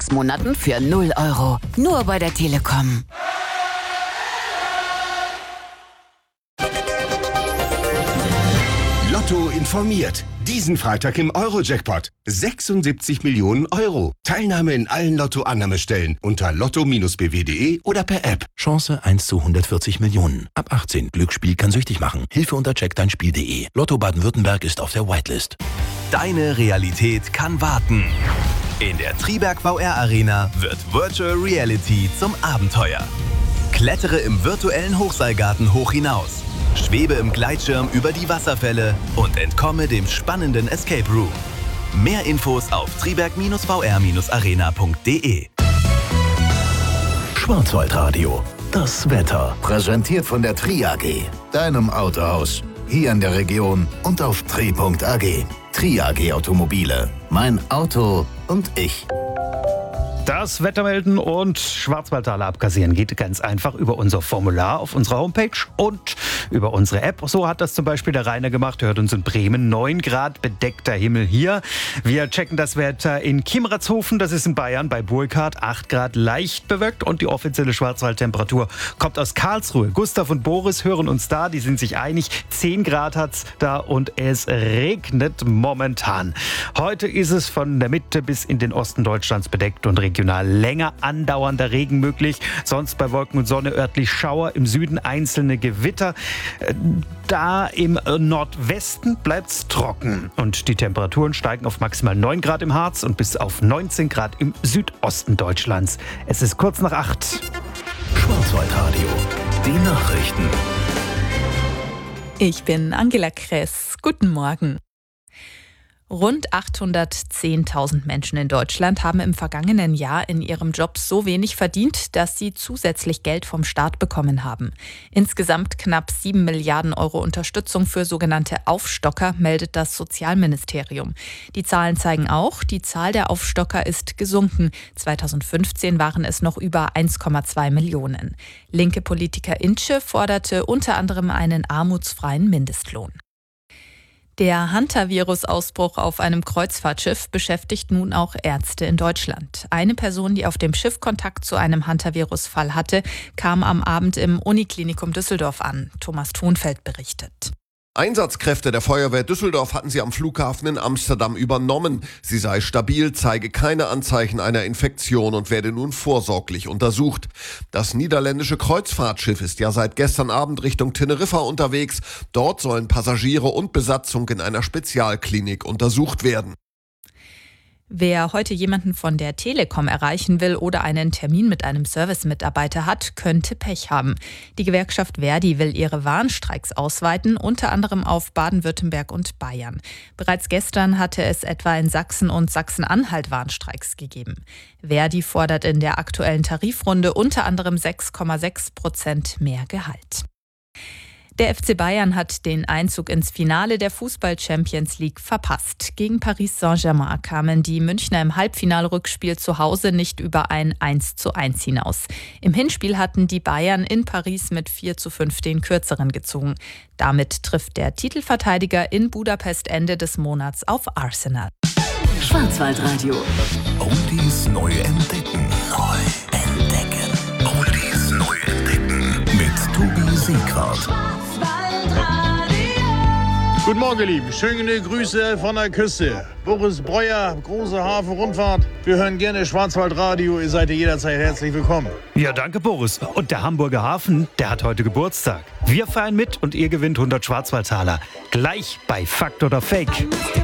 6 Monaten für 0 Euro. Nur bei der Telekom. Lotto informiert. Diesen Freitag im Euro-Jackpot. 76 Millionen Euro. Teilnahme in allen Lotto-Annahmestellen unter lotto-bw.de oder per App. Chance 1 zu 140 Millionen. Ab 18. Glücksspiel kann süchtig machen. Hilfe unter checkdeinspiel.de. Lotto Baden-Württemberg ist auf der Whitelist. Deine Realität kann warten. In der Triberg VR Arena wird Virtual Reality zum Abenteuer. Klettere im virtuellen Hochseilgarten hoch hinaus. Schwebe im Gleitschirm über die Wasserfälle und entkomme dem spannenden Escape Room. Mehr Infos auf triberg-vr-arena.de. Schwarzwaldradio. Das Wetter. Präsentiert von der Tri-AG, deinem Autohaus. Hier in der Region und auf tri.ag. Tri-AG Automobile. Mein Auto und ich. Das Wetter melden und Schwarzwaldtaler abkassieren geht ganz einfach über unser Formular auf unserer Homepage und über unsere App. So hat das zum Beispiel der Rainer gemacht. Hört uns in Bremen. 9 Grad bedeckter Himmel hier. Wir checken das Wetter in Kimratzhofen. Das ist in Bayern bei Burkhardt. 8 Grad leicht bewölkt und die offizielle Schwarzwaldtemperatur kommt aus Karlsruhe. Gustav und Boris hören uns da. Die sind sich einig. 10 Grad hat's da und es regnet momentan. Heute ist es von der Mitte bis in den Osten Deutschlands bedeckt und regional länger andauernder Regen möglich. Sonst bei Wolken und Sonne örtlich Schauer, im Süden einzelne Gewitter. Da im Nordwesten bleibt's trocken und die Temperaturen steigen auf maximal 9 Grad im Harz und bis auf 19 Grad im Südosten Deutschlands. Es ist kurz nach 8. Schwarzwaldradio. Die Nachrichten. Ich bin Angela Kress. Guten Morgen. Rund 810.000 Menschen in Deutschland haben im vergangenen Jahr in ihrem Job so wenig verdient, dass sie zusätzlich Geld vom Staat bekommen haben. Insgesamt knapp 7 Milliarden Euro Unterstützung für sogenannte Aufstocker, meldet das Sozialministerium. Die Zahlen zeigen auch, die Zahl der Aufstocker ist gesunken. 2015 waren es noch über 1,2 Millionen. Linke Politiker Intsche forderte unter anderem einen armutsfreien Mindestlohn. Der Hantavirus-Ausbruch auf einem Kreuzfahrtschiff beschäftigt nun auch Ärzte in Deutschland. Eine Person, die auf dem Schiff Kontakt zu einem Hantavirus-Fall hatte, kam am Abend im Uniklinikum Düsseldorf an. Thomas Thonfeld berichtet. Einsatzkräfte der Feuerwehr Düsseldorf hatten sie am Flughafen in Amsterdam übernommen. Sie sei stabil, zeige keine Anzeichen einer Infektion und werde nun vorsorglich untersucht. Das niederländische Kreuzfahrtschiff ist ja seit gestern Abend Richtung Teneriffa unterwegs. Dort sollen Passagiere und Besatzung in einer Spezialklinik untersucht werden. Wer heute jemanden von der Telekom erreichen will oder einen Termin mit einem Servicemitarbeiter hat, könnte Pech haben. Die Gewerkschaft Verdi will ihre Warnstreiks ausweiten, unter anderem auf Baden-Württemberg und Bayern. Bereits gestern hatte es etwa in Sachsen und Sachsen-Anhalt Warnstreiks gegeben. Verdi fordert in der aktuellen Tarifrunde unter anderem 6,6% mehr Gehalt. Der FC Bayern hat den Einzug ins Finale der Fußball-Champions League verpasst. Gegen Paris Saint-Germain kamen die Münchner im Halbfinalrückspiel zu Hause nicht über ein 1:1 hinaus. Im Hinspiel hatten die Bayern in Paris mit 4:5 den Kürzeren gezogen. Damit trifft der Titelverteidiger in Budapest Ende des Monats auf Arsenal. Schwarzwaldradio. Oldies neu entdecken. Oldies neu entdecken. Mit Tobi Seequart. Guten Morgen, ihr Lieben. Schöne Grüße von der Küste. Boris Breuer, große Hafenrundfahrt. Wir hören gerne Schwarzwaldradio. Ihr seid jederzeit herzlich willkommen. Ja, danke Boris. Und der Hamburger Hafen, der hat heute Geburtstag. Wir feiern mit und ihr gewinnt 100 Schwarzwaldtaler. Gleich bei Fakt oder Fake.